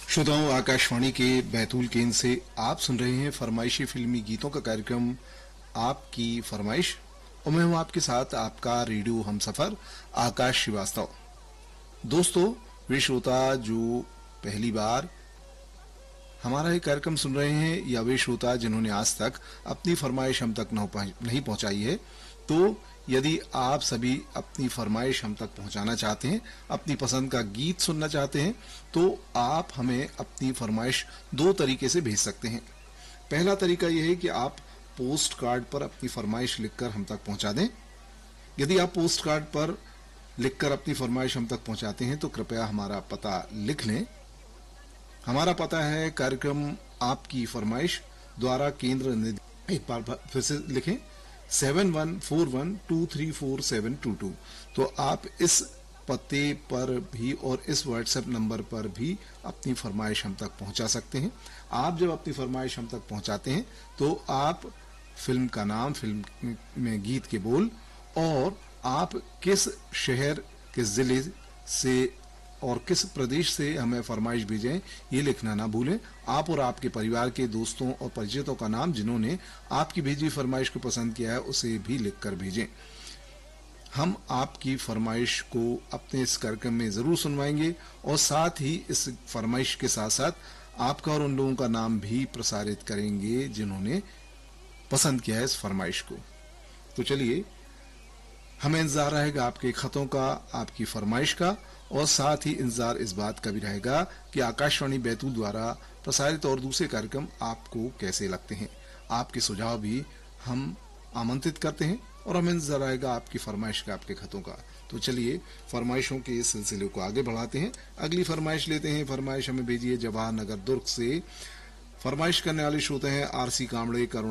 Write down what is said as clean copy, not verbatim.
श्रोताओं, आकाशवाणी के बैतूल केंद्र से आप सुन रहे हैं फरमाइशी फिल्मी गीतों का कार्यक्रम आपकी फरमाइश, और मैं हूं आपके साथ आपका रेडियो हमसफर आकाश श्रीवास्तव। दोस्तों, वे श्रोता जो पहली बार हमारा ये कार्यक्रम सुन रहे हैं या वे श्रोता जिन्होंने आज तक अपनी फरमाइश हम तक नहीं पहुंचाई है, तो यदि आप सभी अपनी फरमाइश हम तक पहुंचाना चाहते हैं, अपनी पसंद का गीत सुनना चाहते हैं, तो आप हमें अपनी फरमाइश दो तरीके से भेज सकते हैं। पहला तरीका यह है कि आप पोस्ट कार्ड पर अपनी फरमाइश लिखकर हम तक पहुंचा दें। यदि आप पोस्ट कार्ड पर लिखकर अपनी फरमाइश हम तक पहुंचाते हैं तो कृपया हमारा पता लिख लें। हमारा पता है कार्यक्रम आपकी फरमाइश द्वारा केंद्र, एक बार फिर से लिखें, 7141234722। तो आप इस पते पर भी और इस व्हाट्सएप नंबर पर भी अपनी फरमाइश हम तक पहुंचा सकते हैं। आप जब अपनी फरमाइश हम तक पहुंचाते हैं तो आप फिल्म का नाम, फिल्म में गीत के बोल और आप किस शहर, किस जिले से और किस प्रदेश से हमें फरमाइश भेजें, ये लिखना ना भूलें। आप और आपके परिवार के दोस्तों और परिचितों का नाम जिन्होंने आपकी भेजी फरमाइश को पसंद किया है उसे भी लिखकर भेजें। हम आपकी फरमाइश को अपने इस कार्यक्रम में जरूर सुनवाएंगे और साथ ही इस फरमाइश के साथ साथ आपका और उन लोगों का नाम भी प्रसारित करेंगे जिन्होंने पसंद किया है इस फरमाइश को। तो चलिए, हमें इंतजार रहेगा आपके खतों का, आपकी फरमाइश का, और साथ ही इंतजार इस बात का भी रहेगा कि आकाशवाणी बैतूल द्वारा प्रसारित और दूसरे कार्यक्रम आपको कैसे लगते हैं। आपके सुझाव भी हम आमंत्रित करते हैं और हमें इंतजार रहेगा आपकी फरमाइश का, आपके खतों का। तो चलिए, फरमाइशों के इस सिलसिले को आगे बढ़ाते हैं। अगली फरमाइश लेते हैं। फरमाइश हमें भेजिए जवाहर नगर दुर्ग से। फरमाइश करने वाले श्रोता हैं आरसी कामड़े, करुण